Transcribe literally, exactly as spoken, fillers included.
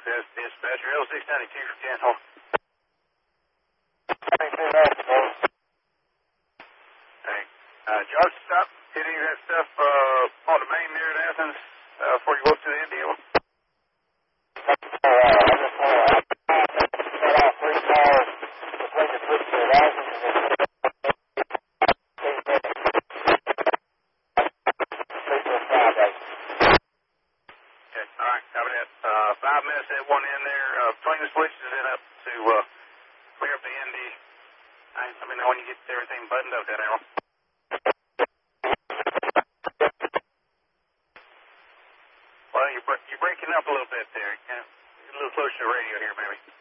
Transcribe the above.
This dispatcher, L six ninety-two for ten hold. Hey, uh, Josh, stop. Hit any of that stuff uh, on the main there at Athens uh, before you go up to the India one? Five minutes at one end there. Uh, between the switches and up to uh, clear up the N D. I let me know when you get everything buttoned up that arrow. Well, you're, you're breaking up a little bit there. Get a little closer to the radio here, maybe.